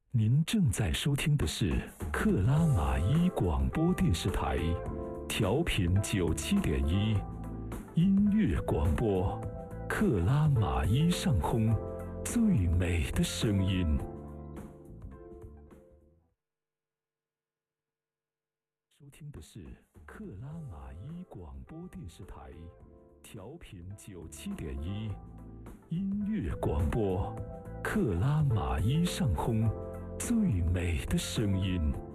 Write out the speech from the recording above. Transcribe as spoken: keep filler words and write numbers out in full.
您正在收听的是克拉玛依广播电视台，调频九七点一，音乐广播，克拉玛依上空最美的声音。收听的是克拉玛依广播电视台，调频九七点一，音乐广播，克拉玛依上空最美的声音。